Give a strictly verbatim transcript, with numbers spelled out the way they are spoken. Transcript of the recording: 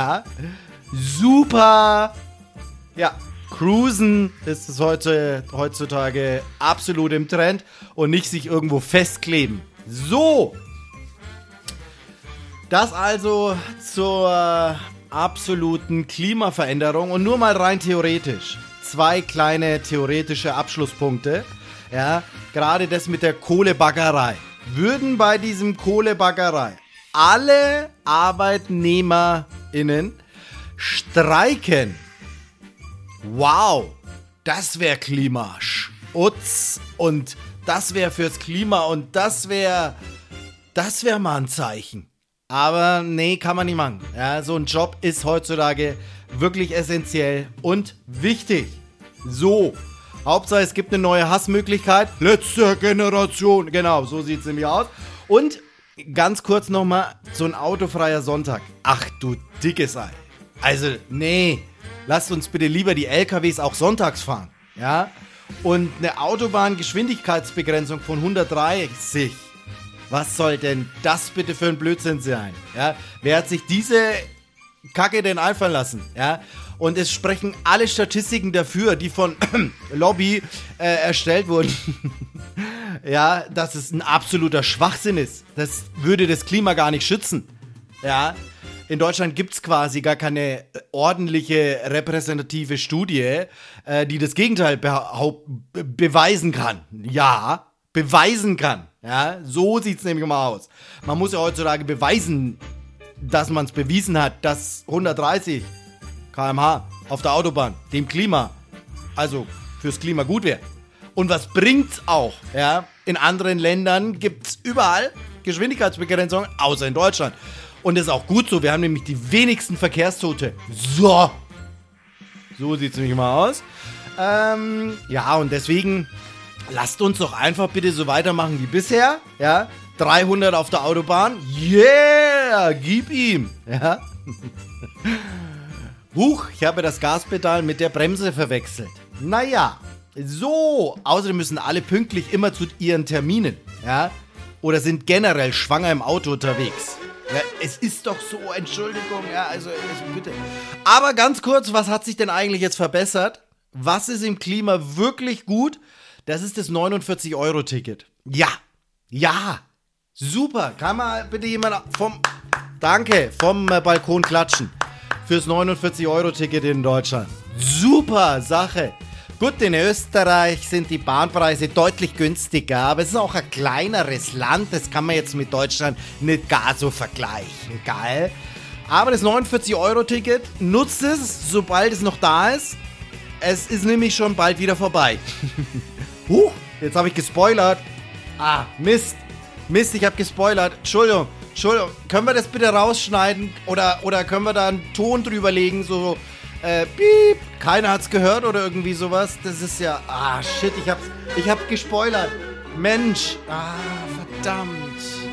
Ja, super. Ja, Cruisen ist es heute, heutzutage absolut im Trend und nicht sich irgendwo festkleben. So. Das also zur absoluten Klimaveränderung und nur mal rein theoretisch. Zwei kleine theoretische Abschlusspunkte. Ja, gerade das mit der Kohlebaggerei. Würden bei diesem Kohlebaggerei alle ArbeitnehmerInnen streiken? Wow, das wäre Klimaschutz und das wäre fürs Klima und das wäre, das wäre mal ein Zeichen. Aber nee, kann man nicht machen. Ja, so ein Job ist heutzutage wirklich essentiell und wichtig. So, Hauptsache es gibt eine neue Hassmöglichkeit. Letzte Generation. Genau, so sieht es nämlich aus. Und ganz kurz nochmal, so ein autofreier Sonntag. Ach du dickes Ei. Also, nee, lasst uns bitte lieber die L K Ws auch sonntags fahren. Ja? Und eine Autobahngeschwindigkeitsbegrenzung von hundertdreißig. Was soll denn das bitte für ein Blödsinn sein? Ja? Wer hat sich diese Kacke denn einfallen lassen? Ja? Und es sprechen alle Statistiken dafür, die von Lobby äh, erstellt wurden, ja, dass es ein absoluter Schwachsinn ist. Das würde das Klima gar nicht schützen. Ja? In Deutschland gibt es quasi gar keine ordentliche repräsentative Studie, äh, die das Gegenteil behaupt- be- beweisen kann. Ja, beweisen kann. Ja, so sieht es nämlich mal aus. Man muss ja heutzutage beweisen, dass man es bewiesen hat, dass hundertdreißig Kilometer pro Stunde auf der Autobahn dem Klima, also fürs Klima gut wäre. Und was bringt's auch? Ja, in anderen Ländern gibt's überall Geschwindigkeitsbegrenzungen, außer in Deutschland. Und das ist auch gut so. Wir haben nämlich die wenigsten Verkehrstote. So. So sieht es nämlich mal aus. Ähm, ja, und deswegen lasst uns doch einfach bitte so weitermachen wie bisher. Ja, dreihundert auf der Autobahn. Yeah, gib ihm. Ja. Huch, ich habe das Gaspedal mit der Bremse verwechselt. Naja, so. Außerdem müssen alle pünktlich immer zu ihren Terminen. Ja. Oder sind generell schwanger im Auto unterwegs. Ja, es ist doch so, Entschuldigung, ja, also, also bitte. Aber ganz kurz, was hat sich denn eigentlich jetzt verbessert? Was ist im Klima wirklich gut? Das ist das neunundvierzig Euro Ticket. Ja, ja, super. Kann mal bitte jemand vom, danke, vom äh, Balkon klatschen fürs neunundvierzig Euro Ticket in Deutschland. Super Sache. Gut, in Österreich sind die Bahnpreise deutlich günstiger, aber es ist auch ein kleineres Land, das kann man jetzt mit Deutschland nicht gar so vergleichen, geil? Aber das neunundvierzig Euro Ticket, nutzt es, sobald es noch da ist. Es ist nämlich schon bald wieder vorbei. Huch, jetzt habe ich gespoilert. Ah, Mist. Mist, ich habe gespoilert. Entschuldigung, Entschuldigung. Können wir das bitte rausschneiden? Oder, oder können wir da einen Ton drüber legen, so... Äh, piep, keiner hat's gehört oder irgendwie sowas. Das ist ja, ah, shit, ich hab's, ich hab gespoilert. Mensch, ah, verdammt.